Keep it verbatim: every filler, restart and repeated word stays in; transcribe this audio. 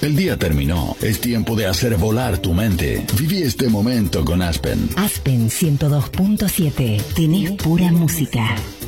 El día terminó. Es tiempo de hacer volar tu mente. Viví este momento con Aspen. Aspen ciento dos punto siete. Tenés pura música.